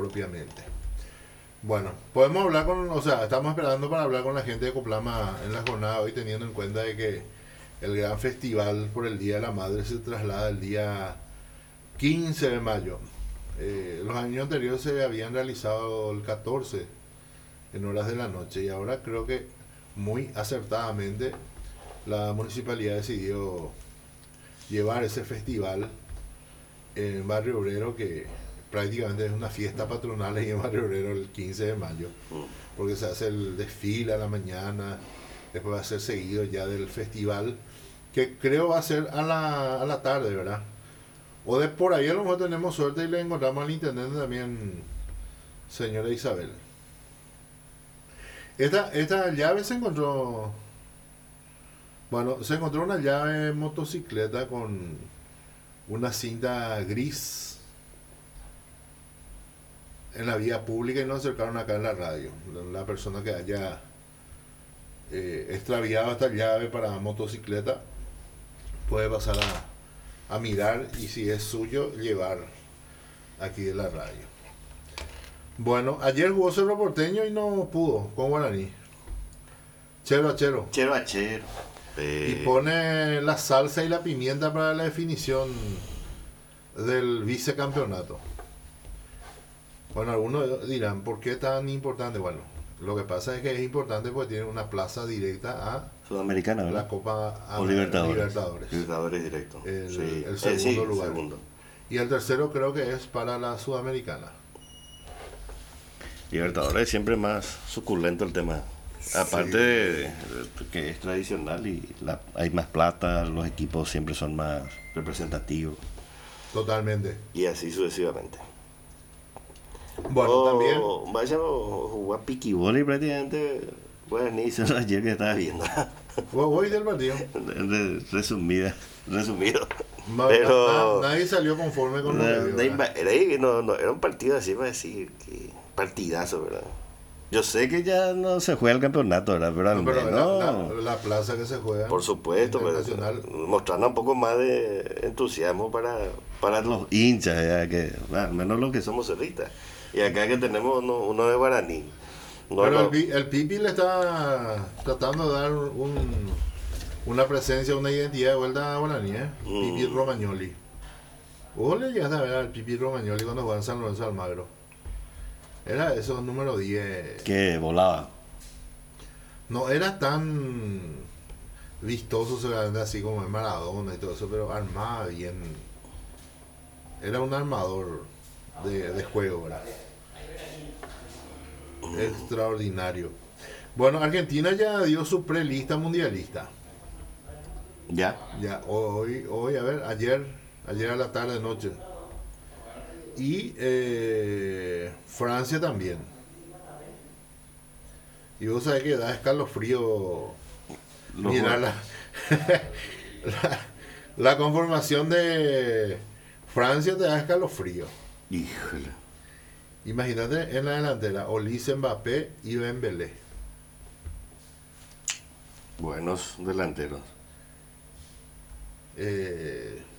propiamente. Bueno, podemos hablar estamos esperando para hablar con la gente de Coplama en la jornada de hoy, teniendo en cuenta de que el gran festival por el Día de la Madre se traslada el día 15 de mayo. Los años anteriores se habían realizado el 14 en horas de la noche y ahora creo que muy acertadamente la municipalidad decidió llevar ese festival en Barrio Obrero, que prácticamente es una fiesta patronal ahí en Barrio Obrero el 15 de mayo, porque se hace el desfile a la mañana, después va a ser seguido ya del festival, que creo va a ser a la tarde, ¿verdad? O de por ahí a lo mejor tenemos suerte y le encontramos al intendente también, señora Isabel. Esta llave se encontró, bueno, se encontró una llave de motocicleta con una cinta gris en la vía pública y nos acercaron acá en la radio. La persona que haya extraviado esta llave para motocicleta puede pasar a mirar y si es suyo llevar aquí de la radio. Bueno, ayer jugó Cerro Porteño y no pudo con Guaraní. 0-0. 0-0. Y pone la salsa y la pimienta para la definición del vicecampeonato. Bueno, algunos dirán, ¿por qué tan importante? Bueno, lo que pasa es que es importante porque tiene una plaza directa a Sudamericana, ¿verdad? la Copa o Libertadores. Libertadores directo. El segundo lugar. Segundo. Y el tercero creo que es para la Sudamericana. Libertadores siempre más suculento el tema. Aparte de que es tradicional y hay más plata, los equipos siempre son más representativos. Totalmente. Y así sucesivamente. Bueno, también. Vaya a jugar piquiboli prácticamente. Bueno, ni hizo ayer que estaba viendo. Voy del partido. Resumido. Pero Nadie salió conforme con lo que vio. era un partido así para decir que partidazo, ¿verdad? Yo sé que ya no se juega el campeonato, ¿verdad? Pero al menos la plaza que se juega. Por supuesto, pero mostrando un poco más de entusiasmo para los hinchas, ya que al menos los que somos cerristas. Y acá que tenemos uno de Guaraní. Pero el Pipi le está tratando de dar una presencia, una identidad de vuelta a Guaraní, ¿eh? Pipi Romagnoli. ¿Vos le llegaste a ver al Pipi Romagnoli cuando jugaba en San Lorenzo Almagro? Era esos número 10. Que volaba. No era tan vistoso seguramente así como en Maradona y todo eso, pero armaba bien. Era un armador de juego, ¿verdad? Extraordinario. Bueno, Argentina ya dio su prelista mundialista. ¿Ya? Ya, hoy, a ver, ayer a la tarde, noche. Y Francia también. Y vos sabés que da escalofrío mirar la conformación de Francia, te da escalofrío. Híjole. Imagínate en la delantera, Olise, Mbappé y Dembélé. Buenos delanteros.